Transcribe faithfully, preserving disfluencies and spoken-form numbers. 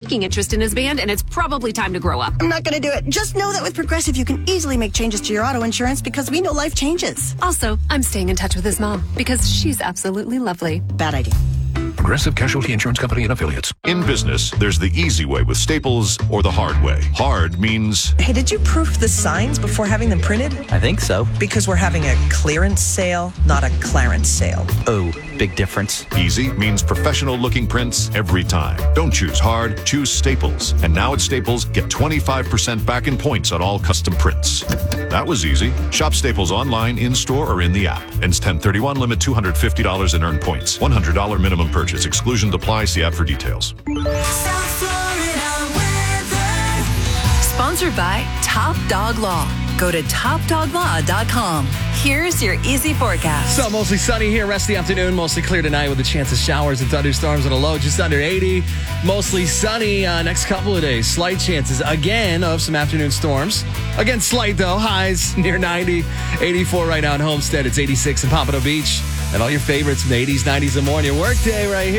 taking interest in his band, and it's probably time to grow up. I'm not going to do it. Just know that with Progressive, you can easily make changes to your auto insurance because we know life changes. Also, I'm staying in touch with his mom because she's absolutely lovely. Bad idea. Progressive Casualty Insurance Company and Affiliates. In business, there's the easy way with Staples or the hard way. Hard means... Hey, did you proof the signs before having them printed? I think so. Because we're having a clearance sale, not a Clarence sale. Oh, big difference. Easy means professional-looking prints every time. Don't choose hard, choose Staples. And now at Staples, get twenty-five percent back in points on all custom prints. That was easy. Shop Staples online, in-store, or in the app. Ends ten thirty-one, limit two hundred fifty dollars in earned points. one hundred dollars minimum purchase. Exclusions apply. See app for details. South Florida weather. Sponsored by Top Dog Law. Go to top dog law dot com. Here's your easy forecast. So mostly sunny here, rest of the afternoon. Mostly clear tonight with a chance of showers and thunderstorms and a low just under eighty. Mostly sunny uh, next couple of days. Slight chances again of some afternoon storms. Again, slight though. Highs near ninety. eighty-four right now in Homestead. It's eighty-six in Pompano Beach. And all your favorites from the eighties, nineties, and more on your workday right here.